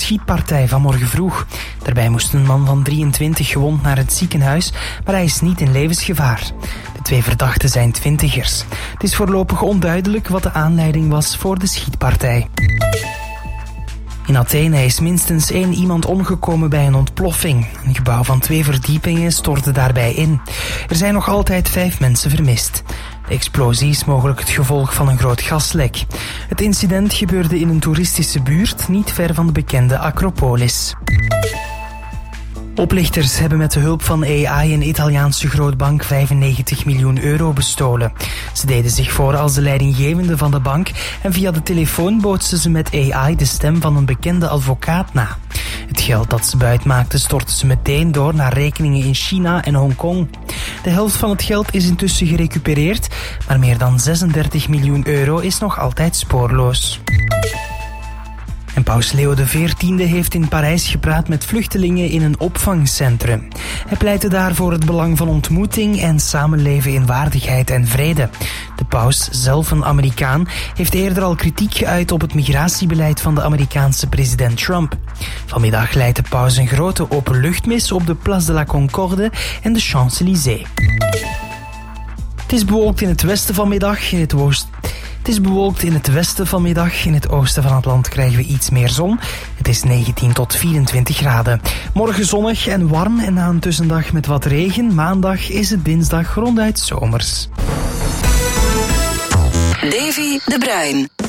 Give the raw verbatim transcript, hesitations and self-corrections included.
schietpartij van morgen vroeg. Daarbij moest een man van drieëntwintig gewond naar het ziekenhuis, maar hij is niet in levensgevaar. De twee verdachten zijn twintigers. Het is voorlopig onduidelijk wat de aanleiding was voor de schietpartij. In Athene is minstens één iemand omgekomen bij een ontploffing. Een gebouw van twee verdiepingen stortte daarbij in. Er zijn nog altijd vijf mensen vermist. De explosie is mogelijk het gevolg van een groot gaslek. Het incident gebeurde in een toeristische buurt niet ver van de bekende Acropolis. Oplichters hebben met de hulp van A I een Italiaanse grootbank vijfennegentig miljoen euro bestolen. Ze deden zich voor als de leidinggevende van de bank en via de telefoon bootsten ze met A I de stem van een bekende advocaat na. Het geld dat ze buitmaakten stortten ze meteen door naar rekeningen in China en Hongkong. De helft van het geld is intussen gerecupereerd, maar meer dan zesendertig miljoen euro is nog altijd spoorloos. En paus Leo de veertiende heeft in Parijs gepraat met vluchtelingen in een opvangcentrum. Hij pleitte daar voor het belang van ontmoeting en samenleven in waardigheid en vrede. De paus, zelf een Amerikaan, heeft eerder al kritiek geuit op het migratiebeleid van de Amerikaanse president Trump. Vanmiddag leidt de paus een grote openluchtmis op de Place de la Concorde en de Champs-Élysées. Het is bewolkt in het westen vanmiddag, in het oosten. Het is bewolkt in het westen vanmiddag. In het oosten van het land krijgen we iets meer zon. Het is negentien tot vierentwintig graden. Morgen zonnig en warm en na een tussendag met wat regen. Maandag is het dinsdag ronduit zomers. Davy de Bruin.